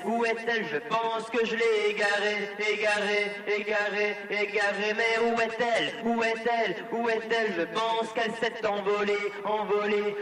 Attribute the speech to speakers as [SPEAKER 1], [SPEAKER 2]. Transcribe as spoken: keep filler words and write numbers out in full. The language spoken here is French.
[SPEAKER 1] Où est-elle? Je pense que je l'ai égarée, égarée, égarée, égarée. Mais où est-elle? Où est-elle? Où est-elle? Je pense qu'elle s'est envolée, envolée,